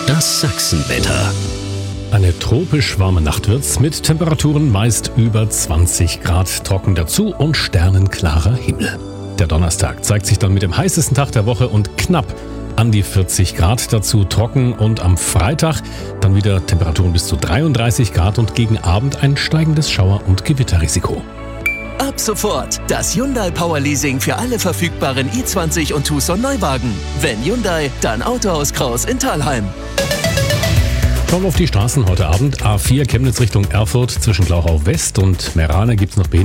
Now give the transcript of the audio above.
Das Sachsenwetter. Eine tropisch warme Nacht wird's mit Temperaturen meist über 20 Grad, trocken dazu und sternenklarer Himmel. Der Donnerstag zeigt sich dann mit dem heißesten Tag der Woche und knapp an die 40 Grad, dazu trocken, und am Freitag dann wieder Temperaturen bis zu 33 Grad und gegen Abend ein steigendes Schauer- und Gewitterrisiko. Ab sofort das Hyundai Power Leasing für alle verfügbaren i20 und Tucson Neuwagen. Wenn Hyundai, dann Autohaus Kraus in Thalheim. Schauen wir auf die Straßen heute Abend. A4 Chemnitz Richtung Erfurt zwischen Glauchau West und Merane gibt's noch